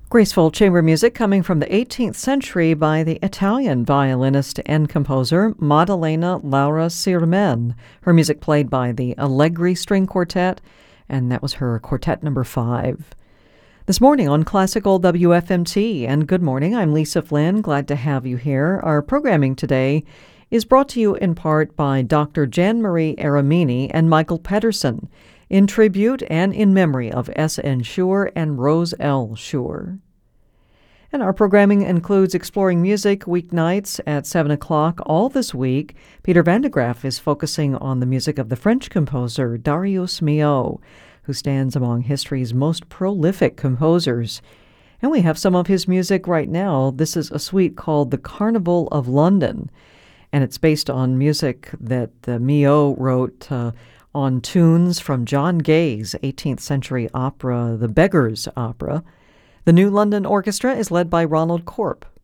Graceful chamber music coming from the 18th century by the Italian violinist and composer Maddalena Laura Sirmen. Her music played by the Allegri String Quartet, and that was her quartet number 5. This morning on Classical WFMT, and good morning, I'm Lisa Flynn, glad to have you here. Our programming today is brought to you in part by Dr. Jan-Marie Aramini and Michael Pedersen, in tribute and in memory of S.N. Shure and Rose L. Shure. And our programming includes exploring music weeknights at 7 o'clock. All this week, Peter van de Graaff is focusing on the music of the French composer Darius Milhaud, who stands among history's most prolific composers. And we have some of his music right now. This is a suite called The Carnival of London, and it's based on music that Milhaud wrote on tunes from John Gay's 18th century opera, The Beggar's Opera. The New London Orchestra is led by Ronald Corp.